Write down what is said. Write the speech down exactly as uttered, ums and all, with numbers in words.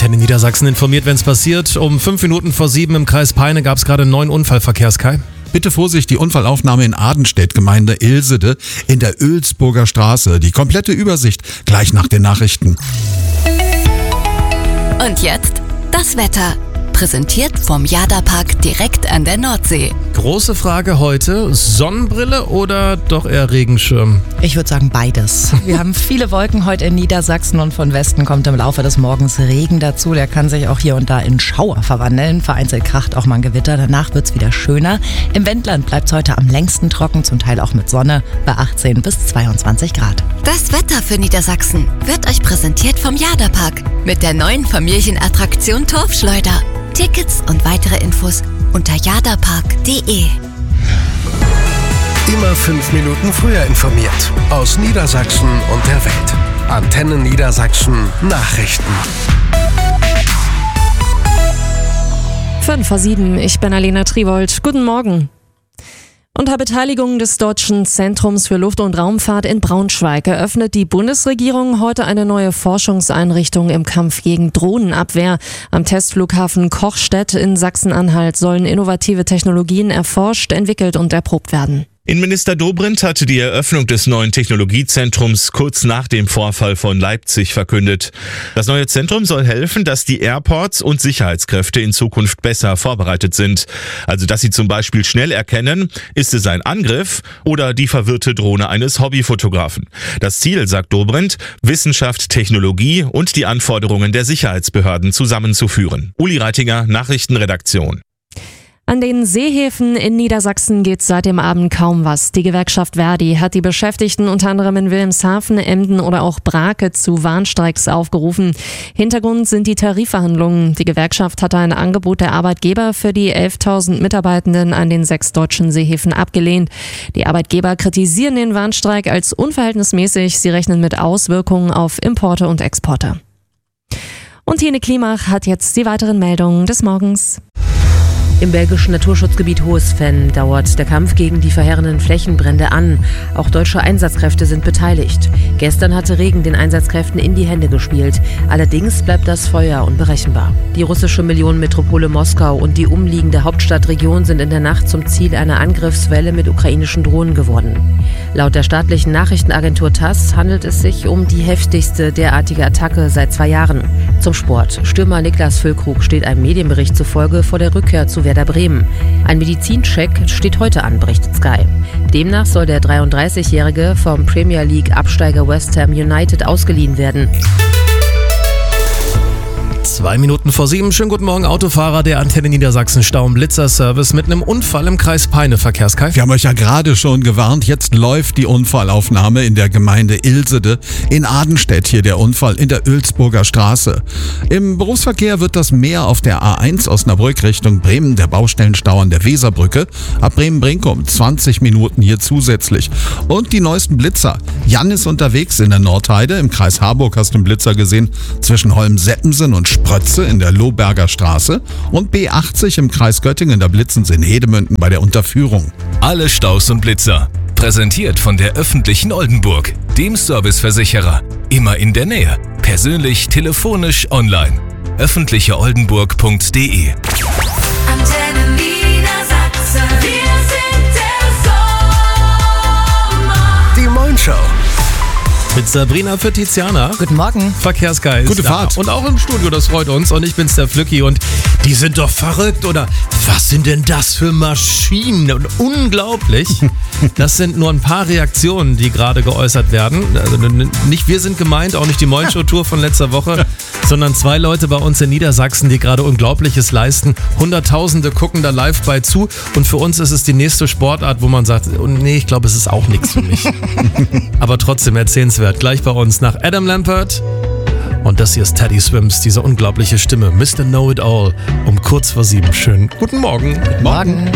Antenne Niedersachsen informiert, wenn es passiert. Um fünf Minuten vor sieben im Kreis Peine gab es gerade einen neuen Unfallverkehr, Kai. Bitte Vorsicht, die Unfallaufnahme in Adenstedt, Gemeinde Ilsede, in der Oelsburger Straße. Die komplette Übersicht gleich nach den Nachrichten. Und jetzt das Wetter. Präsentiert vom Jada-Park direkt an der Nordsee. Große Frage heute, Sonnenbrille oder doch eher Regenschirm? Ich würde sagen beides. Wir haben viele Wolken heute in Niedersachsen und von Westen kommt im Laufe des Morgens Regen dazu. Der kann sich auch hier und da in Schauer verwandeln. Vereinzelt kracht auch mal ein Gewitter, danach wird es wieder schöner. Im Wendland bleibt es heute am längsten trocken, zum Teil auch mit Sonne, bei achtzehn bis zweiundzwanzig Grad. Das Wetter für Niedersachsen wird euch präsentiert vom Jada-Park mit der neuen Familienattraktion Torfschleuder. Tickets und weitere Infos unter jadapark punkt de. Immer fünf Minuten früher informiert. Aus Niedersachsen und der Welt. Antenne Niedersachsen Nachrichten. Fünf vor sieben, ich bin Alena Triwold. Guten Morgen. Unter Beteiligung des Deutschen Zentrums für Luft- und Raumfahrt in Braunschweig eröffnet die Bundesregierung heute eine neue Forschungseinrichtung im Kampf gegen Drohnenabwehr. Am Testflughafen Kochstedt in Sachsen-Anhalt sollen innovative Technologien erforscht, entwickelt und erprobt werden. Innenminister Dobrindt hatte die Eröffnung des neuen Technologiezentrums kurz nach dem Vorfall von Leipzig verkündet. Das neue Zentrum soll helfen, dass die Airports und Sicherheitskräfte in Zukunft besser vorbereitet sind. Also dass sie zum Beispiel schnell erkennen, ist es ein Angriff oder die verwirrte Drohne eines Hobbyfotografen. Das Ziel, sagt Dobrindt, Wissenschaft, Technologie und die Anforderungen der Sicherheitsbehörden zusammenzuführen. Uli Reitinger, Nachrichtenredaktion. An den Seehäfen in Niedersachsen geht seit dem Abend kaum was. Die Gewerkschaft Verdi hat die Beschäftigten unter anderem in Wilhelmshaven, Emden oder auch Brake zu Warnstreiks aufgerufen. Hintergrund sind die Tarifverhandlungen. Die Gewerkschaft hatte ein Angebot der Arbeitgeber für die elftausend Mitarbeitenden an den sechs deutschen Seehäfen abgelehnt. Die Arbeitgeber kritisieren den Warnstreik als unverhältnismäßig. Sie rechnen mit Auswirkungen auf Importe und Exporte. Und Tine Klimach hat jetzt die weiteren Meldungen des Morgens. Im belgischen Naturschutzgebiet Hoesven dauert der Kampf gegen die verheerenden Flächenbrände an. Auch deutsche Einsatzkräfte sind beteiligt. Gestern hatte Regen den Einsatzkräften in die Hände gespielt. Allerdings bleibt das Feuer unberechenbar. Die russische Millionenmetropole Moskau und die umliegende Hauptstadtregion sind in der Nacht zum Ziel einer Angriffswelle mit ukrainischen Drohnen geworden. Laut der staatlichen Nachrichtenagentur TASS handelt es sich um die heftigste derartige Attacke seit zwei Jahren. Zum Sport. Stürmer Niklas Füllkrug steht einem Medienbericht zufolge vor der Rückkehr zu Werder Bremen. Ein Medizincheck steht heute an, berichtet Sky. Demnach soll der dreiunddreißigjährige vom Premier League-Absteiger West Ham United ausgeliehen werden. Zwei Minuten vor sieben. Schönen guten Morgen, Autofahrer der Antenne Niedersachsen Stau- und Blitzer-Service mit einem Unfall im Kreis Peine. Verkehrskreis. Wir haben euch ja gerade schon gewarnt, jetzt läuft die Unfallaufnahme in der Gemeinde Ilsede. In Adenstedt hier der Unfall in der Oelsburger Straße. Im Berufsverkehr wird das Mehr auf der A eins Osnabrück Richtung Bremen, der Baustellenstau an der Weserbrücke. Ab Bremen-Brinkum zwanzig Minuten hier zusätzlich. Und die neuesten Blitzer. Jan ist unterwegs in der Nordheide. Im Kreis Harburg hast du einen Blitzer gesehen zwischen Holm-Seppensen und Sprötze in der Lohberger Straße und B achtzig im Kreis Göttingen, da blitzen sie in Hedemünden bei der Unterführung. Alle Staus und Blitzer. Präsentiert von der öffentlichen Oldenburg, dem Serviceversicherer. Immer in der Nähe. Persönlich, telefonisch, online. öffentliche oldenburg punkt de. Antenne Niedersachsen. Wir sind der Sommer. Die Moin-Show. Mit Sabrina für Tiziana. Guten Morgen. Verkehrsgeist. Gute Fahrt. Und auch im Studio, das freut uns. Und ich bin's, der Flücki. Und die sind doch verrückt, oder? Was sind denn das für Maschinen? Und unglaublich. Das sind nur ein paar Reaktionen, die gerade geäußert werden. Also nicht wir sind gemeint, auch nicht die Moin-Show-Tour von letzter Woche, sondern zwei Leute bei uns in Niedersachsen, die gerade Unglaubliches leisten. Hunderttausende gucken da live bei zu. Und für uns ist es die nächste Sportart, wo man sagt, oh nee, ich glaube, es ist auch nichts für mich. Aber trotzdem erzählenswert. Gleich bei uns nach Adam Lambert. Und das hier ist Teddy Swims, diese unglaubliche Stimme. Mister Know-It-All um kurz vor sieben. Schönen guten Morgen. Guten Morgen.